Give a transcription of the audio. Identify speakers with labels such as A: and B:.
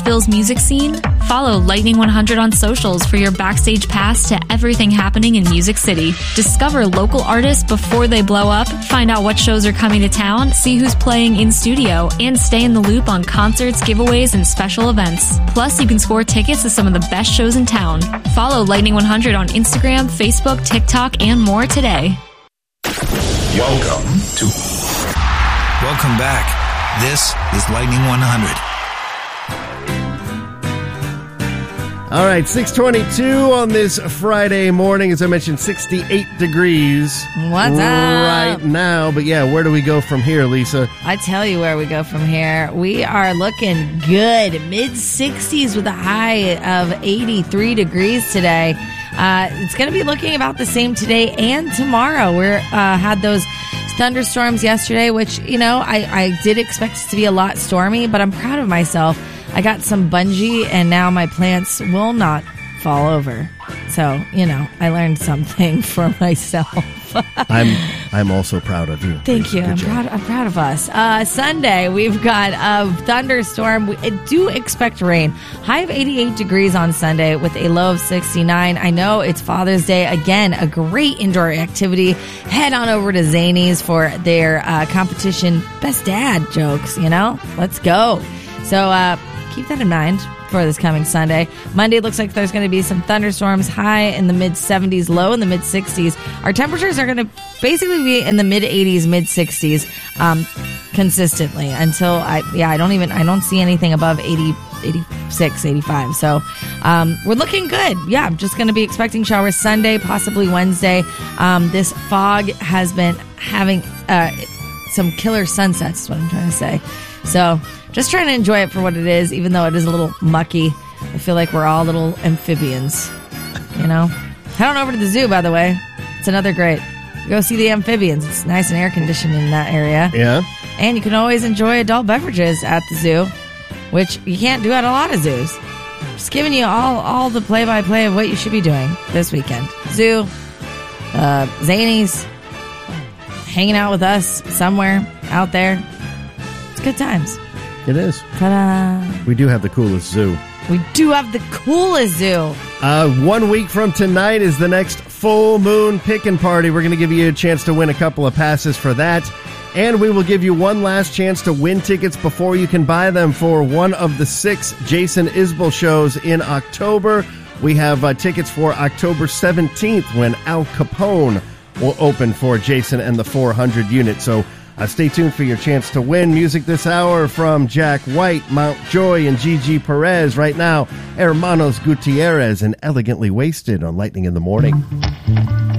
A: Nashville's music scene? Follow Lightning 100 on socials for your backstage pass to everything happening in Music City. Discover local artists before they blow up, find out what shows are coming to town, see who's playing in studio, and stay in the loop on concerts, giveaways, and special events. Plus, you can score tickets to some of the best shows in town. Follow Lightning 100 on Instagram, Facebook, TikTok, and more today.
B: Welcome back. This is Lightning 100.
C: All right, 6:22 on this Friday morning. As I mentioned, 68 degrees.
D: What's up?
C: Right now. But yeah, where do we go from here, Lisa?
D: I tell you where we go from here. We are looking good. Mid-60s with a high of 83 degrees today. It's going to be looking about the same today and tomorrow. We had those thunderstorms yesterday, which, you know, I did expect it to be a lot stormy, but I'm proud of myself. I got some bungee, and now my plants will not fall over. So, you know, I learned something for myself.
C: I'm also proud of you.
D: Thank you. I'm proud of us. Sunday, we've got a thunderstorm. We do expect rain. High of 88 degrees on Sunday with a low of 69. I know it's Father's Day. Again, a great indoor activity. Head on over to Zanies for their competition Best Dad jokes, you know? Let's go. So keep that in mind for this coming Sunday. Monday looks like there's going to be some thunderstorms, high in the mid-70s, low in the mid-60s. Our temperatures are going to basically be in the mid-80s, mid-60s consistently until I don't see anything above 80, 86, 85. So we're looking good. Yeah, I'm just going to be expecting showers Sunday, possibly Wednesday. This fog has been having some killer sunsets is what I'm trying to say. So just trying to enjoy it for what it is, even though it is a little mucky. I feel like we're all little amphibians, you know? Head on over to the zoo, by the way. It's another great. Go see the amphibians. It's nice and air-conditioned in that area.
C: Yeah.
D: And you can always enjoy adult beverages at the zoo, which you can't do at a lot of zoos. Just giving you all the play-by-play of what you should be doing this weekend. Zoo, Zanies, hanging out with us somewhere out there. It's good times.
C: It is.
D: Ta-da.
C: We do have the coolest zoo.
D: We do have the coolest zoo.
C: 1 week from tonight is the next full moon pickin' party. We're going to give you a chance to win a couple of passes for that. And we will give you one last chance to win tickets before you can buy them for one of the 6 Jason Isbell shows in October. We have tickets for October 17th when Al Capone will open for Jason and the 400 unit. So stay tuned for your chance to win. Music this hour from Jack White, Mountjoy, and Gigi Perez. Right now, Hermanos Gutierrez and Elegantly Wasted on Lightning in the Morning.